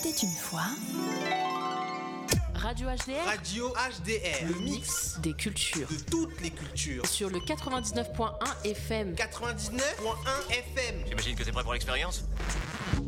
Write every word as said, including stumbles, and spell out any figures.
était une fois... Radio H D R. Radio H D R. Le mix des cultures. De toutes les cultures. Sur le quatre-vingt-dix-neuf point un F M. quatre-vingt-dix-neuf point un F M. J'imagine que t'es prêt pour l'expérience ?